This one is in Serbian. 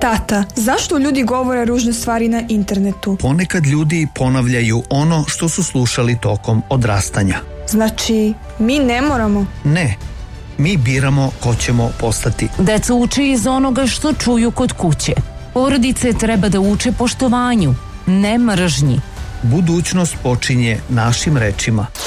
Tata, zašto ljudi govore ružne stvari na internetu? Ponekad ljudi ponavljaju ono što su slušali tokom odrastanja. Znači, mi ne moramo? Ne, mi biramo ko ćemo postati. Deca uče iz onoga što čuju kod kuće. Porodice treba da uče poštovanju, ne mržnji. Budućnost počinje našim rečima.